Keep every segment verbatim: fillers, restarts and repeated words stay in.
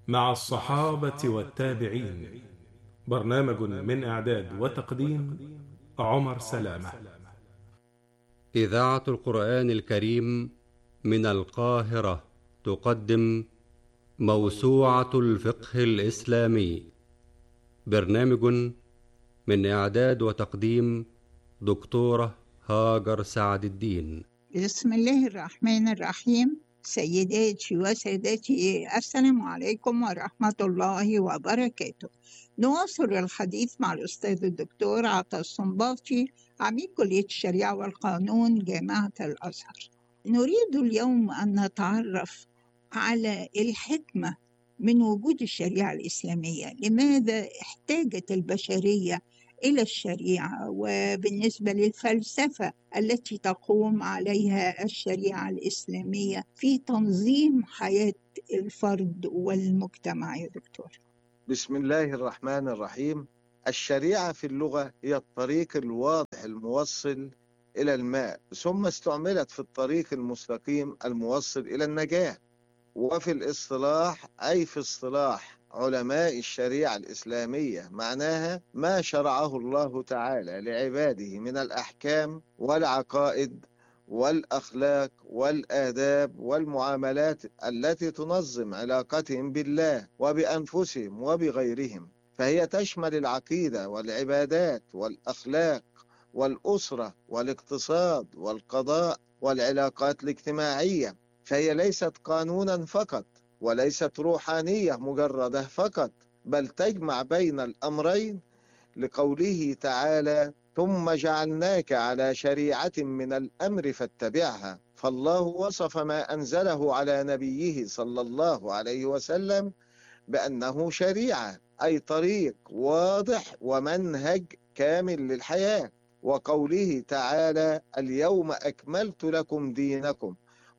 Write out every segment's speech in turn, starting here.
مع الصحابة والتابعين. برنامج من إعداد وتقديم عمر سلامة. إذاعة القرآن الكريم من القاهرة تقدم موسوعة الفقه الإسلامي. برنامج من إعداد وتقديم دكتورة هاجر سعد الدين. بسم الله الرحمن الرحيم. سيداتي وسادتي، السلام عليكم ورحمة الله وبركاته. نواصل الحديث مع الأستاذ الدكتور عطا الصنباطي، عميد كلية الشريعة والقانون جامعة الأزهر. نريد اليوم أن نتعرف على الحكمة من وجود الشريعة الإسلامية. لماذا احتاجت البشرية إلى الشريعة؟ وبالنسبة للفلسفة التي تقوم عليها الشريعة الإسلامية في تنظيم حياة الفرد والمجتمع يا دكتور. بسم الله الرحمن الرحيم. الشريعة في اللغة هي الطريق الواضح الموصل إلى الماء، ثم استعملت في الطريق المستقيم الموصل إلى النجاة. وفي الاصطلاح أي في اصطلاح علماء الشريعة الإسلامية معناها ما شرعه الله تعالى لعباده من الأحكام والعقائد والأخلاق والآداب والمعاملات التي تنظم علاقتهم بالله وبأنفسهم وبغيرهم، فهي تشمل العقيدة والعبادات والأخلاق والأسرة والاقتصاد والقضاء والعلاقات الاجتماعية. فهي ليست قانونا فقط وليست روحانية مجردة فقط، بل تجمع بين الأمرين، لقوله تعالى: ثم جعلناك على شريعة من الأمر فاتبعها. فالله وصف ما أنزله على نبيه صلى الله عليه وسلم بأنه شريعة، أي طريق واضح ومنهج كامل للحياة. وقوله تعالى: اليوم أكملت لكم دينكم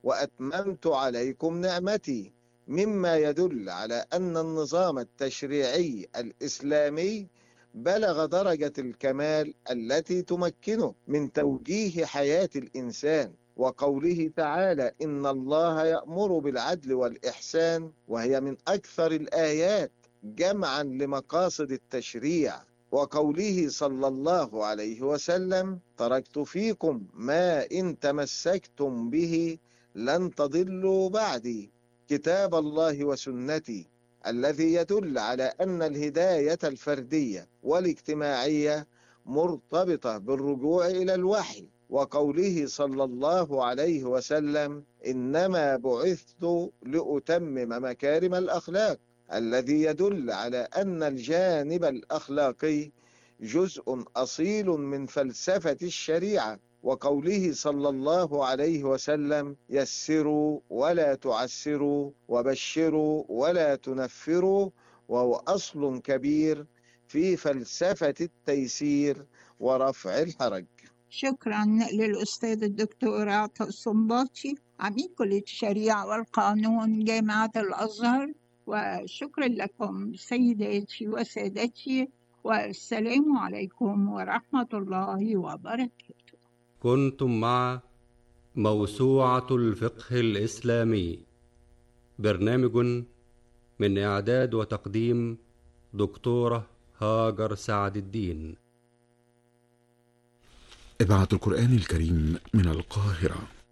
وأتممت عليكم نعمتي، مما يدل على أن النظام التشريعي الإسلامي بلغ درجة الكمال التي تمكنه من توجيه حياة الإنسان. وقوله تعالى: إن الله يأمر بالعدل والإحسان، وهي من أكثر الآيات جمعا لمقاصد التشريع. وقوله صلى الله عليه وسلم: تركت فيكم ما إن تمسكتم به لن تضلوا بعدي، كتاب الله وسنتي، الذي يدل على أن الهداية الفردية والاجتماعية مرتبطة بالرجوع إلى الوحي. وقوله صلى الله عليه وسلم: إنما بعثت لأتمم مكارم الأخلاق، الذي يدل على أن الجانب الأخلاقي جزء أصيل من فلسفة الشريعة. وقوله صلى الله عليه وسلم: يسروا ولا تعسروا وبشروا ولا تنفروا، وهو أصل كبير في فلسفة التيسير ورفع الحرج. شكرا للأستاذ الدكتور عطا الصنباطي، عميد كلية الشريعة والقانون جامعة الأزهر. وشكرا لكم سيداتي وسادتي، والسلام عليكم ورحمة الله وبركاته. كنتم مع موسوعة الفقه الإسلامي، برنامج من إعداد وتقديم دكتورة هاجر سعد الدين. إذاعة القرآن الكريم من القاهرة.